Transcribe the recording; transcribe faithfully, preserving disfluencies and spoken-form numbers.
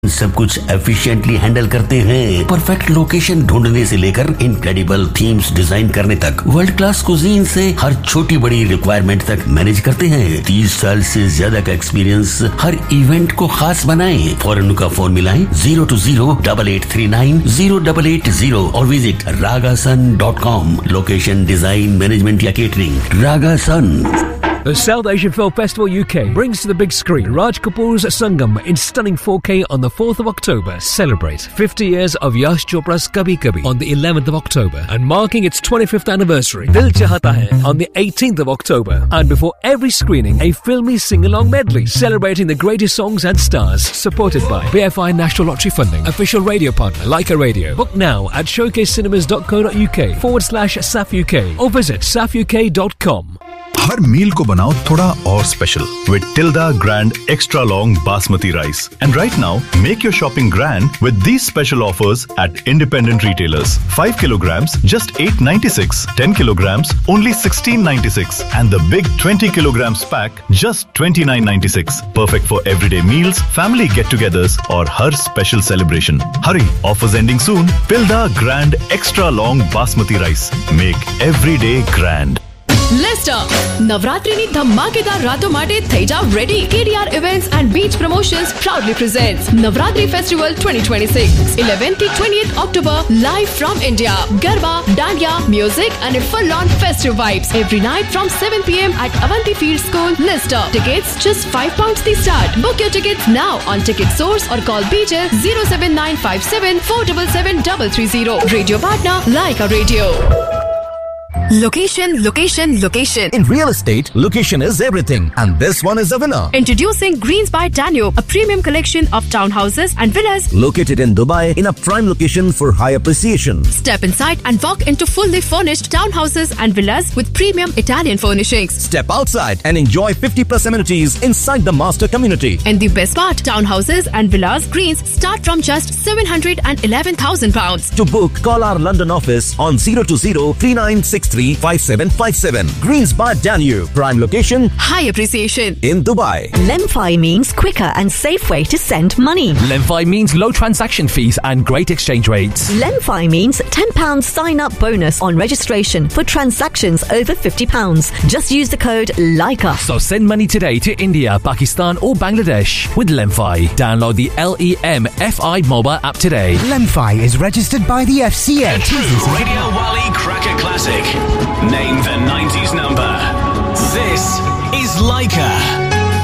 सब कुछ efficiently handle करते हैं। परफेक्ट लोकेशन ढूंढने से लेकर इनक्रेडिबल थीम्स डिजाइन करने तक, वर्ल्ड क्लास कुजीन से हर छोटी बड़ी रिक्वायरमेंट तक मैनेज करते हैं। तीस साल से ज्यादा का एक्सपीरियंस हर इवेंट को खास बनाए। फौरन उनका फोन मिलाएं zero to zero double eight three nine zero double eight zero और visit रागासन dot com. Location, design, management या catering, रागासन। The South Asian Film Festival U K brings to the big screen Raj Kapoor's Sangam in stunning four K on the fourth of October. Celebrate fifty years of Yash Chopra's Kabhi Kabhi on the eleventh of October and marking its twenty-fifth anniversary. Dil Chahata Hai on the eighteenth of October. And before every screening, a filmy sing-along medley celebrating the greatest songs and stars. Supported by B F I National Lottery Funding. Official radio partner Leica Radio. Book now at showcasecinemas.co.uk forward slash SAFUK or visit safuk dot com. हर मील को बनाओ थोड़ा और special with Tilda Grand Extra Long Basmati Rice. And right now, make your shopping grand with these special offers at independent retailers. five kilograms, just eight ninety-six. ten kilograms, only sixteen ninety-six. And the big twenty kilograms pack, just twenty-nine ninety-six. Perfect for everyday meals, family get-togethers, or her special celebration. Hurry, offers ending soon. Tilda Grand Extra Long Basmati Rice. Make every day grand. Leicester નવરાત્રીની ધમાકેદાર રાતો માટે થઈ જાવ ready. કેડીઆર events and beach promotions proudly presents Navratri Festival twenty twenty-six, eleventh to twentieth October, live from India. Garba, Dandiya, music and a full-on festive vibes every night from seven p.m. at Avanti Field School, Leicester. Tickets just five pounds the start. Book your tickets now on Ticket Source or call B J zero seven nine five seven four seven seven three three zero. Radio partner Leica Radio. Location, location, location. In real estate, location is everything. And this one is a winner. Introducing Greens by Danube, a premium collection of townhouses and villas. Located in Dubai, in a prime location for high appreciation. Step inside and walk into fully furnished townhouses and villas with premium Italian furnishings. Step outside and enjoy fifty plus amenities inside the master community. And the best part, townhouses and villas Greens start from just seven hundred eleven thousand pounds. To book, call our London office on zero two zero three nine six three five seven five seven. Greens by Danube. Prime location. High appreciation. In Dubai. Lemfi means quicker and safe way to send money. Lemfi means low transaction fees and great exchange rates. Lemfi means ten pounds sign-up bonus on registration for transactions over fifty pounds. Just use the code LAICA. So send money today to India, Pakistan or Bangladesh with Lemfi. Download the L E M F I mobile app today. Lemfi is registered by the F C A. A true Radio Wally Cracker Classic. Name the nineties number. This is Leica.